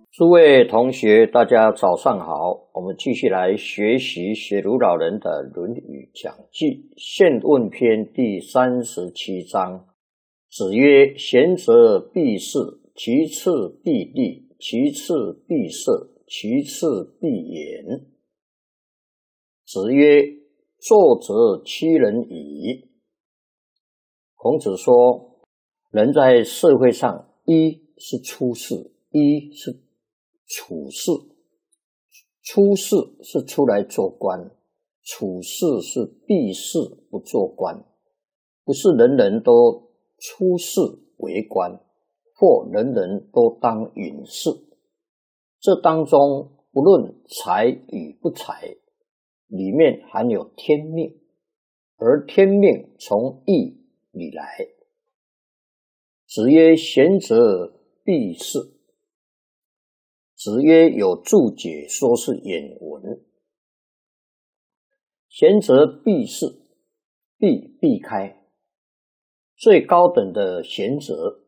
诸位同学，大家早上好。我们继续来学习学儒老人的《论语讲记》宪问篇第37章。子曰：贤则必士，其次必立，其次必色，其次必言。子曰：作则欺人矣。孔子说，人在社会上，一是出世，一是处事。出世是出来做官，处事是避世不做官。不是人人都出世为官，或人人都当隐士。这当中不论才与不才，里面含有天命，而天命从义里来。子曰：贤则必士。子曰有注解说是引文。贤则必士，避开。最高等的贤则，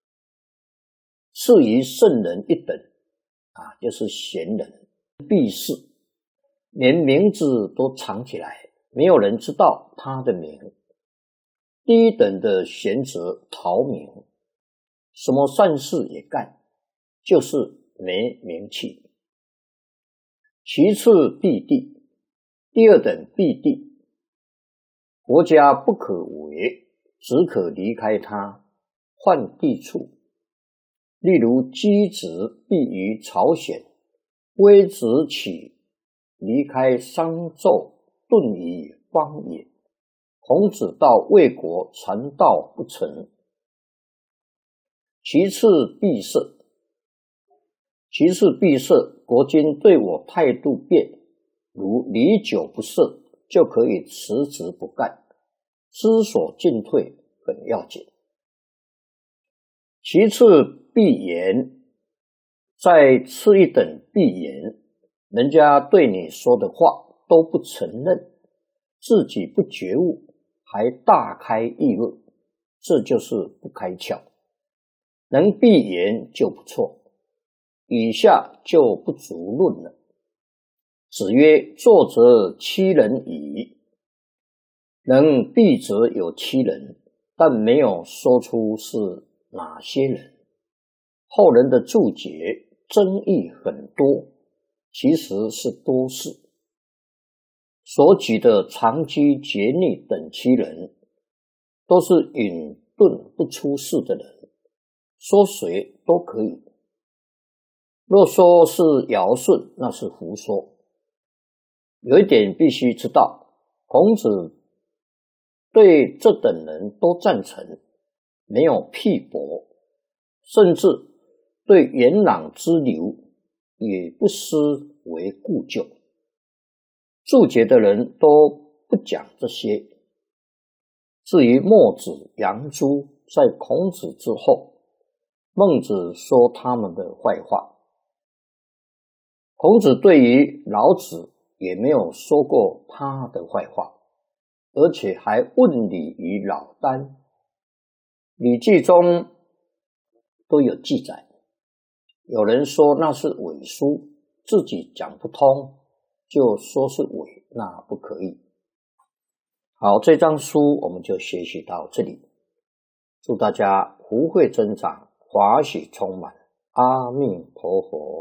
次于圣人一等就是贤人。避士，连名字都藏起来，没有人知道他的名。第一等的贤则逃名，什么善事也干，就是没名气。其次必地，第二等必地，国家不可为，只可离开它，换地处。例如箕子避于朝鲜，微子启离开商纣，遁于荒野。孔子到魏国，传道不成。其次必色，其次必色，国君对我态度变，如礼久不色，就可以辞职不干，知所进退很要紧。其次必言，再次一等必言，人家对你说的话都不承认，自己不觉悟，还大开议论，这就是不开窍。能必言就不错，以下就不足论了。子曰：作则欺人矣。能避则有欺人，但没有说出是哪些人。后人的注解争议很多，其实是多事。所举的长居节逆等欺人，都是隐遁不出世的人，说谁都可以。若说是尧舜，那是胡说。有一点必须知道，孔子对这等人都赞成，没有辟驳，甚至对元朗之流也不失为故旧。注解的人都不讲这些。至于墨子、杨朱，在孔子之后，孟子说他们的坏话。孔子对于老子也没有说过他的坏话，而且还问礼于老聃。礼记中都有记载。有人说那是伪书，自己讲不通，就说是伪，那不可以。好，这章书我们就学习到这里。祝大家福慧增长，华喜充满。阿弥陀佛。